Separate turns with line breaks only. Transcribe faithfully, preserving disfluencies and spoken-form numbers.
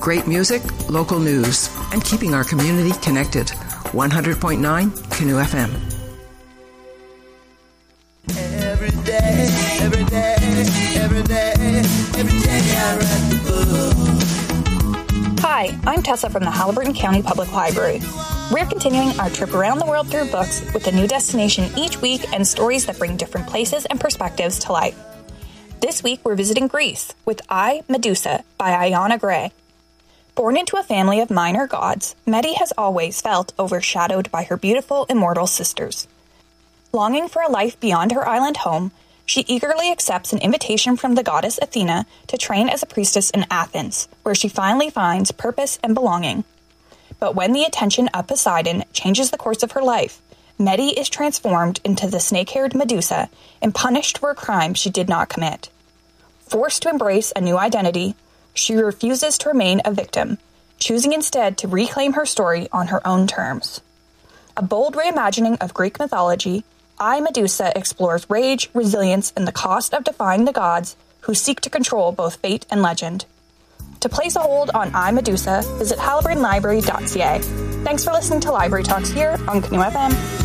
Great music, local news, and keeping our community connected. one hundred point nine Canoe F M.
Every day, every day, every day, every day I read the book.
Hi, I'm Tessa from the Haliburton County Public Library. We're continuing our trip around the world through books with a new destination each week and stories that bring different places and perspectives to life. This week we're visiting Greece with I, Medusa by Ayana Gray. Born into a family of minor gods, Medi has always felt overshadowed by her beautiful immortal sisters. Longing for a life beyond her island home, she eagerly accepts an invitation from the goddess Athena to train as a priestess in Athens, where she finally finds purpose and belonging. But when the attention of Poseidon changes the course of her life, Medi is transformed into the snake-haired Medusa and punished for a crime she did not commit. Forced to embrace a new identity, she refuses to remain a victim, choosing instead to reclaim her story on her own terms. A bold reimagining of Greek mythology, I, Medusa explores rage, resilience, and the cost of defying the gods who seek to control both fate and legend. To place a hold on I, Medusa, visit haliburton library dot c a. Thanks for listening to Library Talks here on Canoe F M.